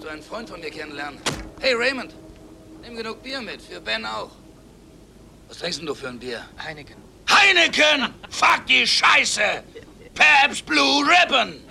du einen Freund von mir kennenlernen. Hey, Raymond, nimm genug Bier mit, für Ben auch. Was trinkst denn du für ein Bier? Heineken. Heineken! Fuck die Scheiße! Pabst Blue Ribbon!